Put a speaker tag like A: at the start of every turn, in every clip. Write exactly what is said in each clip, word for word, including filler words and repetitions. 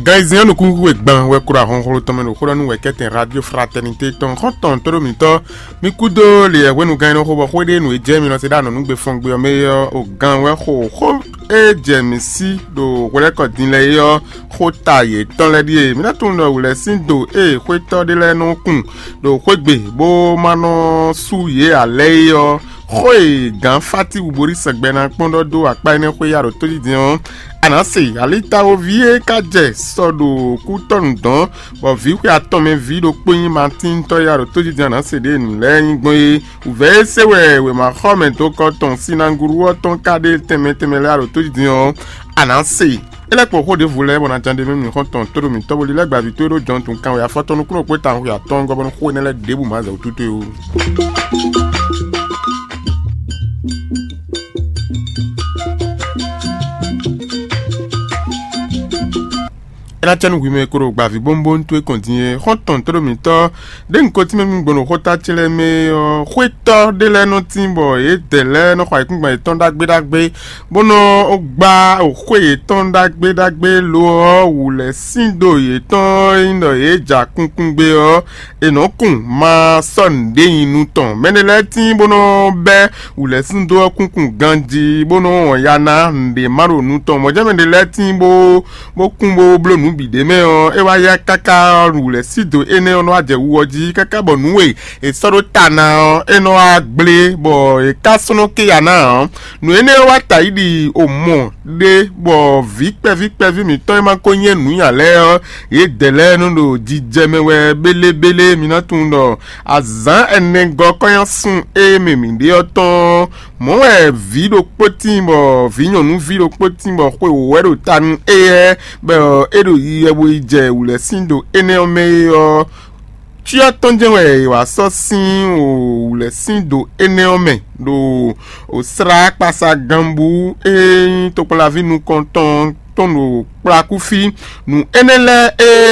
A: Gaisien no kungu egban we kura honholo tomeno kura nu wekete radio fraternité ton konton todo mito mi kudo le we nu gaino ho bo hode nu ejemi no se da no nu gbe fon gbe o me o gan we ho ho ejemi si do wele ko din le yo ho taye ton le die mi na tun no wele sin do e ho to de le no kun do ho gbe bo mano suye ale yo Hoi gan fati ubori sagbena pondo do akpa ene ho yaro to didion anase alita ovie kaje sodo kuton don bo vi ku aton me vi do poyin martin to yaro to didion anase de nu leyin gbon uve sewe we ma comment to ko ton sinanguru ton kade teme teme yaro to didion anase ele po ho de vole bona jande me mi konton to mi to boli le gba bi to ro jon tun kan we afoto nu kuro pe tan we aton go bon ho ne le debu ma za otutu o. La chanu wime koro gba vi bombo ntwe continue honton todo mi to de nko ti me mi gbono hota chile me hweto de le no timbo e de le no kwa ikun gba iton dagbe dagbe bono ogba ohwe iton dagbe dagbe lo wule sindo iton indo e ja kunkun gbe o enokun ma sunday inu ton menele tin bono be wule sindo kunkun ganji bono yana nde maro nu ton mo je menele tin bo bo kun bo blonu bideme o e wa ya kaka rule sido ene ono ajewu oji kaka bonuwe e soro tana o eno agble bo e kasono ke yana nu ene wa taidi omo de bo vipe vipe vi mi to e ma ko yen nu yan le o e dele nu do jijemewe bele bele mi na tun do azan ene go koyan sun e memi de oton mo e video potin bo vinyo nu video potin bo ko wero tan e be edo yewo ije ule sindo ene ome o chi atonje we wa so sin o ule sindo ene ome do o sra pasa gambu e to pola vi nu konton tono prakufi nu enele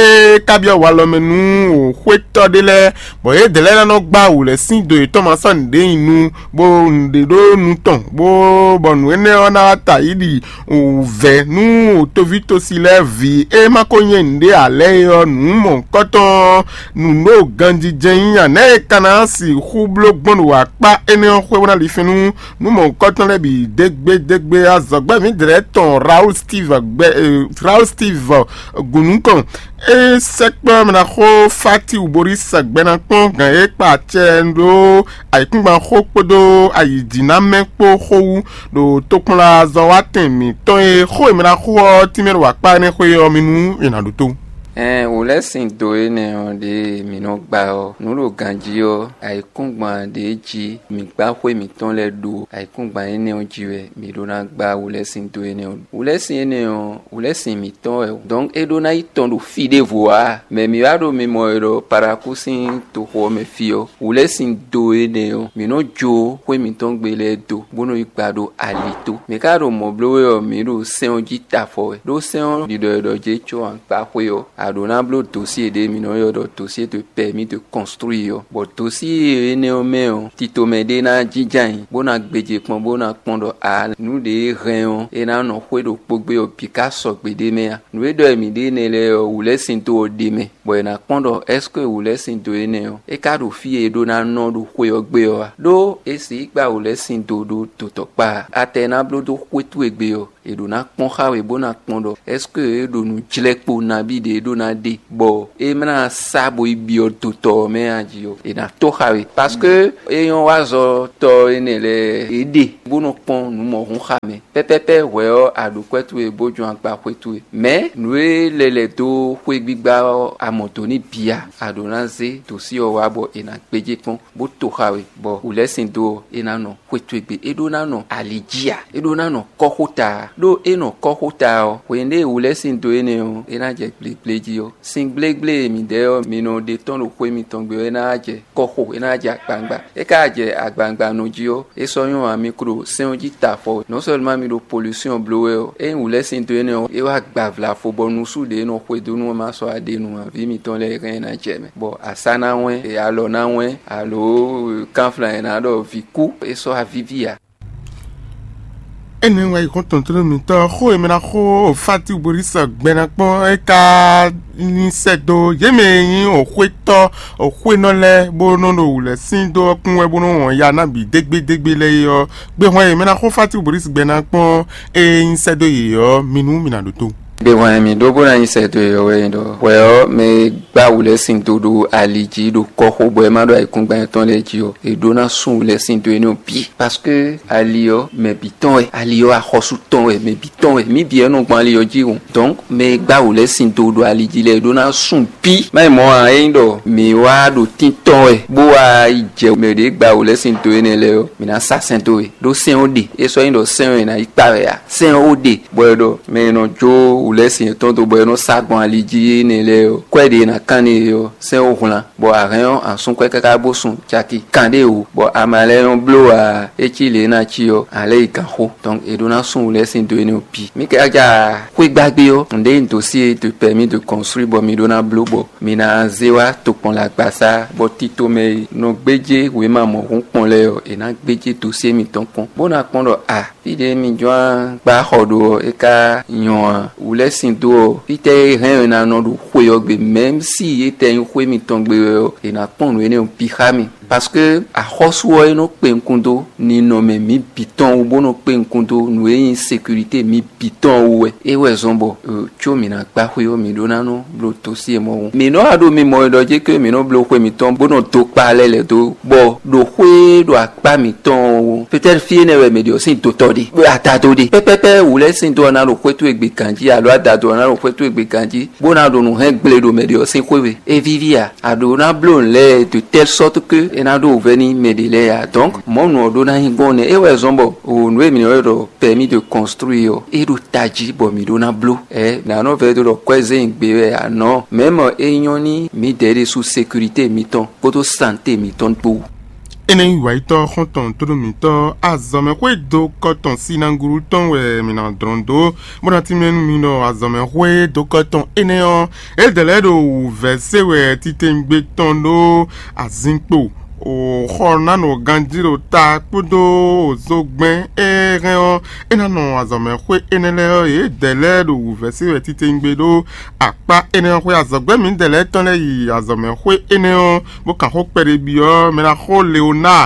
A: e kabia walome nu o hweto dele bo e dele na gba ule sindo e to ma son de inu bo de do nu ton bo bo nu ene ona ta idi o ve nu to vito si le vi e makonye nde ale yo nu mo koton nu no ganji jeyin ya na e kana si hublo gbon wa pa ene o hwe wona li finu nu mo koton le bi degbe degbe azogbe mi director Raul Steve gbe Raul Steve Gununkon e sekpa mna ho fati ubori sagbena pon gan e pa chendo aikungba ho podo ayidina mepo ho do tokunla zo watin mi ton e ho mna ho timeru wa pa ne ho yo minu inaduto
B: Eh, o lesson do ene on de mi no gba o nu lo ganji o aikungba de ji mi gba hwe mi ton le do aikungba ene on jiwe mi do na gba o lesson do ene on o lesson ene on o lesson mi ton e donc e do na iton do fi de voix mais mi va do mi mo ro para kusin to ho me fi o o lesson do ene on mi no jo hwe mi ton gbe le do bono igba do alito mi ka do mo blowe o mi do se on ji ta fo e do se on di do do je cho an pa hwe o Adona blo dossier de mino yo do dossier te permis de construire bo dossier ene o me o tito me de na jijan bona gbeje pon bona pon do a nu de ren e na no hwe do pogbe o Picasso gbe de me nu e do mi de ne le o le sinto o de me bo na pon do est ce que o le sinto ene o e ka do fi e do na no do hwe o gbe o do e si gba o le sinto do to to pa atena blo do hwe tu e gbe o e do na pon ha we bona pon do est ce que e do nu jilekpo na bi de do na de bo e mena sabo ibio tuto me ajio e na to hawe parce que e yon wazo to enele ede bono pon nu mo hun khame pepepe we o adu kwetu e boju agba kwetu mais nu e lele do hwe gbigba amotoni bia adonanze to si o wabo e na gbeje pon bo to hawe bo u lesin do e na no kwetu egbe e do na no alijia e do na no kohuta do e no kohuta o we ne u lesin do ene o e na je ple pleji o sing bleg ble mi de o mi no de ton lo hwe mi ton gbe e na je koho e na je agbangba e ka je agbangba no ji o e so yun ami kuro se on ji ta fo non seulement mi do pollution blowe o e u lesin do ene o e wa gbavla fo bonu su de no hwe do no ma so ade no vi mi ton le ren na je me bo asana wen e alo na wen alo kanfla na do vi ku e so a vivia
A: ene wa ikonton tro mi to ho emi na ho fati borisa gbena pon e ka ni sedo yeme yin o kweto o kweno le bo no no wule sin do kun we bo no won ya na bi degbe degbe le yo gbe won emi na ho fati borisa gbena pon e yin sedo yo minu mi na do to
B: be wan mi do bo na yin sedo yo we do we me gba wule sin do do aliji do ko ho bo e ma do ai kun gba ton le ji o e do na sun wule sin do eno pi parce que alio me biton e alio a khosu ton e me biton e mi bien no gban alio ji o donc me gba wule sin do do aliji le do na sun pi mai mo an e do mi wa do tin ton e bo a ije me de gba wule sin do ene le o mi na sa sin do e do sin o de e so yin do sin e na ipa re ya sin o de bo do me no jo lesi ton to bo no sagbon aliji ne le o kwede na kani o se o hula bo aran an sun kwe kaka bo sun jaki kande o bo amale on blo a echile na chi o ale ikanho donc e do na sun lesi do ne o pi mi ka ja kwe gbagbe o nde dossier te permis de construire bo mi do na blo bo mi na zewa to pon la gbasa bo tito me no gbeje we ma mo pon le o e na gbeje dossier mi ton pon bo na pon do a ide mi joan gba hodo e ka yon ou lesi do ite ren na no do khoyogbe même si ite un khoi mi tongbe e na pon no ene un pihami parce que a khosuo eno pe nkundo ni no me mi piton ou bono pe nkundo no e insécurité mi piton ou e we zombo cho mi na gba khoyo mi do na no blo to si e mo mi no ado mi mo do je ke mi no blo khoi mi ton bono to pa lele do bo do khoi do akpa mi ton peut-être fie ne we me dio sin to todi atado de pepepe ou lesi do na lo khoi to egbe kanji alo adado na lo khoi to egbe kanji bona do no hen gle do me dio sin khoi e vivia ado na blo le de telle sorte que enado veni medelea donc mon no do na hingone e we zombo o no mi no do permis de construire e do taji bo mi do na blo e na no ve do kweze ngbe ya no même e nyoni mi dere sous sécurité mi ton poto santé mi ton pou
A: ene wa ito khonton todo mi to azome kwe do koton sinanguru ton we mi na drondo bona timenu mi no azome kwe do koton ene on el dele do verse we titengbe ton no azinpo o khona no ganjiro ta kudo ozogben eren o ena no azome kwe enele e dele do verse we titengbe do apa ene kwe azogben mi dele ton le yi azome kwe ene o bo kan ho pere bi o me na ho leona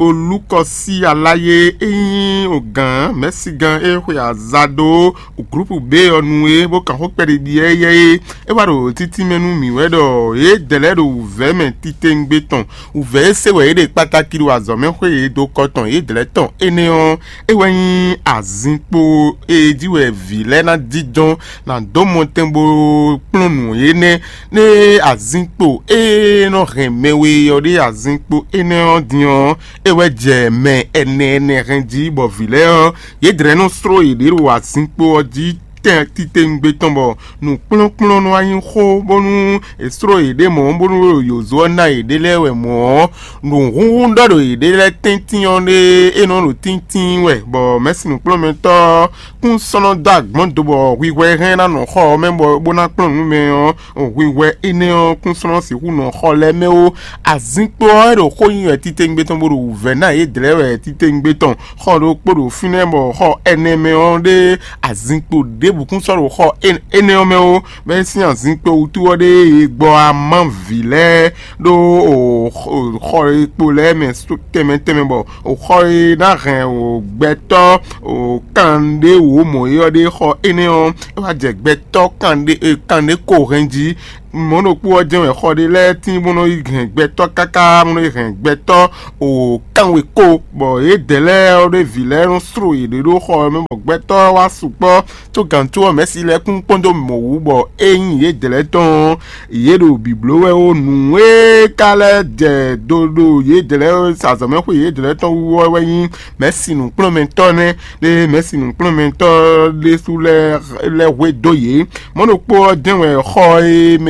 A: olukosi alaye eyin ogan merci gan e ho azado o groupe B onue bo kan ho pere bi eye e wa do titi menu mi wedo e dele do ve me titengbe ton o ve se we de pataki do azome kwe do koton e dele ton ene on e wen azinpo e diwe vile na didon na do montembo plonu ene ne azinpo e no remewe yo de azinpo ene on dion ewe jeme ene ene rendi bo vile o ye dreno stro ide ro azinpo odi titengbe tombo nu plon plon no ayin kho bonu estro ide mo bonu yozo na ide lewe mo nu hunda do ide le tintin onde eno no tintin we bo merci nu plon mento kun sono dag mon do bo wiwe ren na no kho membo bona plon nu me o wiwe ene o kun sono si hu no kho le me o azinpo ro kho yin titengbe tombo ro vena ide lewe titengbe ton kho do podo finembo kho ene me onde azinpo de bukun soro ho ene ome o ben si anzin pe o tu ode igbo amon vile do o ho epo le men strukte men tembo o ho na ren o gbeto o kande o mo yode ho ene o wa je gbeto kande e kande ko renji mono po ojen e khode le tin mono igen gbeto kaka mono igen gbeto o kanwe ko bo e dele o de vile on stro e de do ho me gbeto wa supo to gantu o mesi le kun pondo mo wu bo eyin e dele ton ye do biblo we o nu e kale de dodo ye dele sa zo me ko ye dele ton wo we yin mesi nu plomentone le mesi nu plomento le sous le le we doye mono po ojen we ho e me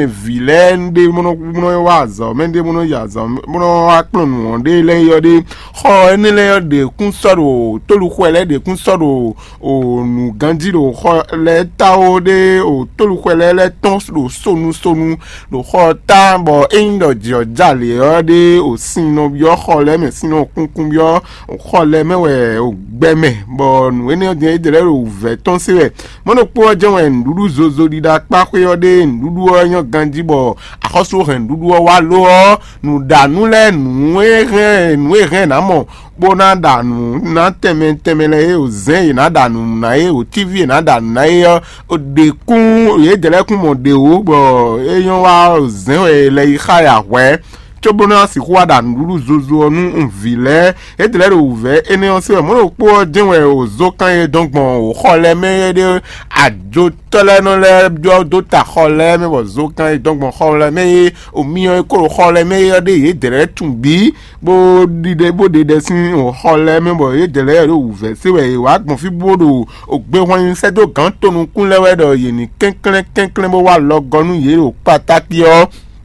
A: vilain de mono mono wazo men de mono yazo mono aklon de le yo de ho ni le yo de kun soro toluko ele de kun soro o nu ganji do ho le ta o de o toluko ele le ton do sonu sonu do ho ta bo indo jo jale yo de o sino yo ho le me sino kunkun yo o ho le mewe o gbeme bo nu eni de de le o ve ton se mono po je wen dudu zozo di da pa ko yo de dudu oyan ganji bo akoso ren dudu wa lo nu danu le nu ere nu ere na mo bona danu na teme teme le o zen na danu na e o tv na danu na e o de kun ye de le kun mo de o bo eyan wa o zen e le ikha ya we chobona si kwa danu zozo onu nvile e de le o ve ene on se mo lo po dinwe o zo kan e donc bon o khole me de ajo tole no le jo do ta khole me bo zo kan e donc bon khole me o mi e ko khole me de e de le tumbi bo di de bo de de sin o khole me bo e de le o ve se we wa gbon fi bodo o gbe won se do kan tonu kun lewe do ye ni kenklen kenklen bo wa logonu ye o pataki o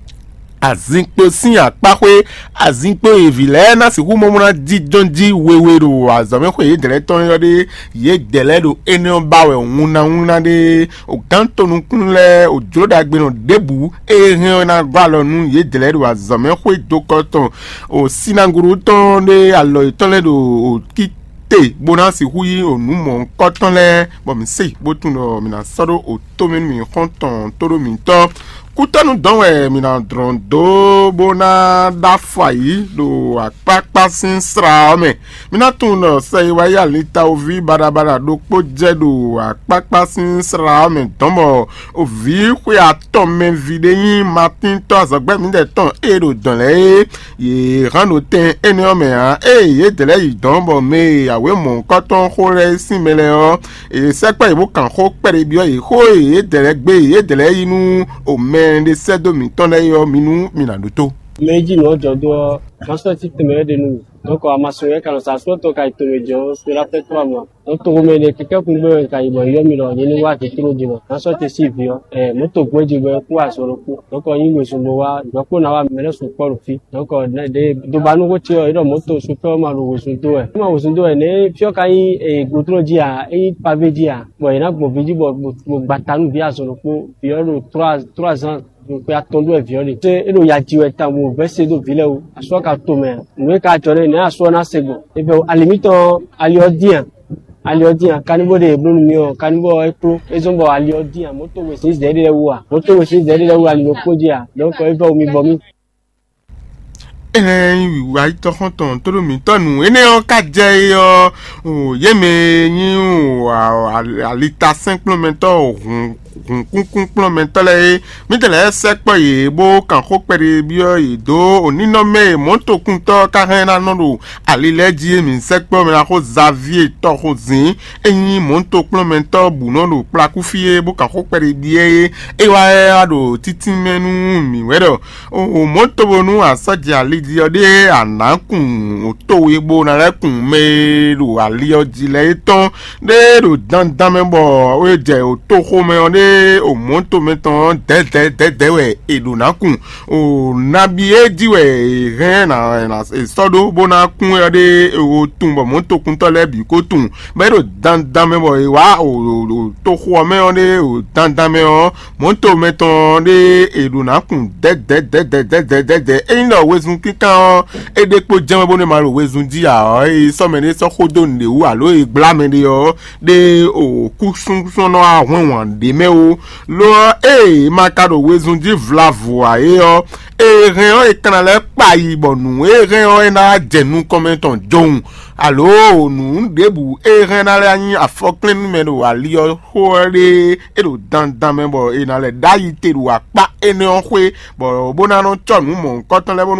A: azinkpo sin apakwe azinkpo evile na si hu momona di jonji wewero azame ko ye dele ton yo de ye dele do ene bawe wuna wuna de o ganto nu kunle o joda gbe no debu e hen na gba lo nu ye dele do azame ko dokoton o sinanguru ton de alo ton le do o ki te bona si hui onu mo koton le bo mi se bo tun do mi na soro o to mi mi konton toro mi to kutanu donwe mina drondo bona da fayi do akpakpa sin sra me mina tun no sei wa ya lita ovi barabara do poje do akpakpa sin sra me tombo ovi ku ya ton me videyin martin to azogbe mi de ton ero donle ye rano ten ene o me a e ye tele yi dombo me awe mo koton khore sin mele o e sepa ibo kan kho pere bi o e ho e tele gbe e tele inu o me de sedomi tonle yo minu minaduto
C: meji no jodo transfer system e de nu donc amaso ye kan sa so to kai to mejo sera pe to mo donc to me ne keke kun be kai bo yo mi lo ni wa ti kiro jino transfer te si vi o eh moto gweji be ku asoro ku donc yin we so mo wa do ko na wa mele so ko fi donc de do banu ko ti o iro moto so pe ma lo we so to e ma we so to e ne fio kai e gotro ji a e pave ji a bo ina gbo vi ji bo gbatanu vi asoro ku fi o lo trois ans donc attendu e violé te elo ya jiwe tamu verser do vile o aso ka to me nwe ka jore ni aso na sego e be alimito aliodian aliodian kanibo de blue mi o kanibo ekro ezombo aliodian moto we six de de wa moto we six de de wa ali koji a donc e be omi bomi
A: eh wa ito konton toro mi tonu ene o ka je yo o ye me yin o alita simplement o kunkun plomento le mi tele se po ye bo kan ko pere bi o ido onino me monto kunto ka hena no alile ji mi se po mi na ko Xavier to ko zin eyin monto plomento bu no lo plaku fie bo kan ko pere bi e e wa ado titi menu mi wedo o monto bonu asaji alidi ode anakun o to we bo na rekun me lo ali oji le ton de do dan dan me bo o je o to ko me ode o monto meton de de de de we edunakun o nabi ejiwe ren na na sodo bona kun ode o tumbo monto kun to le bi ko tun be do dan dan me bo wa o to ko me ode o dan dan me o monto meton de edunakun de de de de de de de de e no wezun kikan e de po jan bo ne ma ro wezun ji a e so me ne so kodo nde wu alo e gbla me de yo de o kusun sun no awon wan de me o lo e makado wezunji vlavoa e o e ren o e kanale pa ibonu e ren o e na jenu commenton jon alo nu debu e ren na le afoklen mero ali o hore e do dan dan me bo e na le dayite ru apa ene on hwe bo bona no chonu mo nkotan le bonu hwe de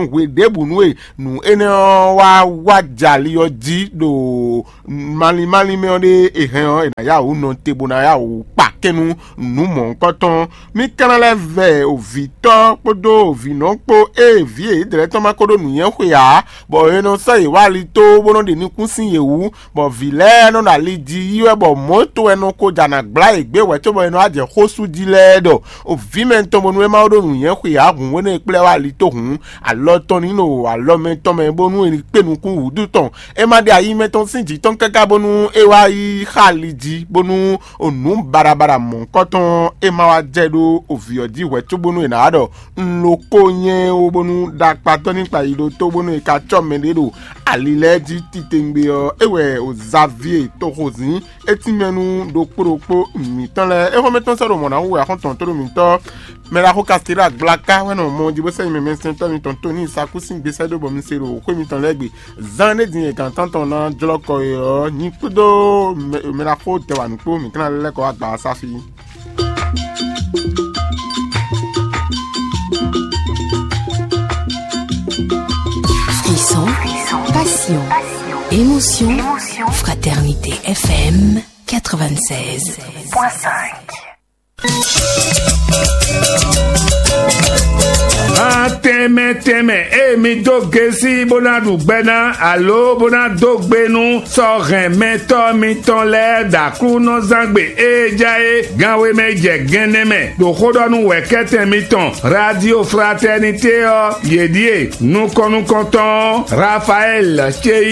A: bunwe nu ene wa wajali oji do mali mali me de ehan na ya o no tebo na ya o pa kenu nu mo nkoton mi kanale ve o vito podo vino po e vie directement makodo nu yen hwea bo eno sai wali to bono de ni kunsin yewu bo vile no na liji yiwe bo moto eno ko jana gba egbe we to bo eno aje hosu diledo o vimento bonu e ma odo nu yen hwea gun we ne ple wali to hun aloton nino alomento me bonu e pe nu kun wudu ton e ma de ayi meton sinji ton kaka bonu e wa yi khaliji bonu onu barabara mon koton e ma wa jedo o viodi we to bonu e na ado nloko yen o bonu da pato nípa ìlò tó bónú ìka chọ́mẹ́lẹ́rò àlìlẹ́jì títẹ̀ǹgbẹ̀ ọ ẹ̀wẹ̀ ò Xavier tóhùzín etí mẹ́nu dòkpòròkpò mìtánlẹ̀ ẹ̀họ́ mẹ́tọ́ sọ̀rọ̀ mọ̀nà wúwo àkọ́tàn tó mìtọ́ mẹ́rakó kastera gblaka wẹ́nà mọ́ jìbọ́ sẹ́yìn mẹ́mẹ́ sẹ́ńtọ́ mi tán tó ní ìsakúsí gbèsè dòbọ̀ mi ṣe rò ó mi tán lẹ́gbẹ̀ẹ́ zanedin ẹ̀gàn tán náà jọlọ́kọ̀ ẹ̀ ní kúdó mẹ́rakó tẹ̀wà nípò mìtánlẹ̀ lẹ́kọ̀ọ́ àgbà sáfì.
D: Frisson, passion, émotion, émotion. Fraternité F M quatre-vingt-seize point cinq.
E: Ah, teme teme, eh mi do gesi bona du bena, allo bona do gbenu, so reme to mi ton le da kru no zangbe e jae, ganwe me je geneme, do khodo nu wekete mi ton, Radio Fraternité o, yedie, nou konou konton, Raphaël, Chei